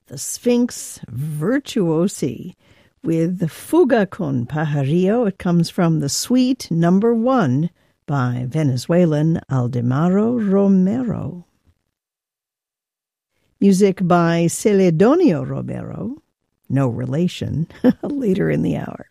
the Sphinx Virtuosi with Fuga con Pajarillo. It comes from the Suite Number 1 by Venezuelan Aldemaro Romero. Music by Celedonio Romero, no relation, later in the hour.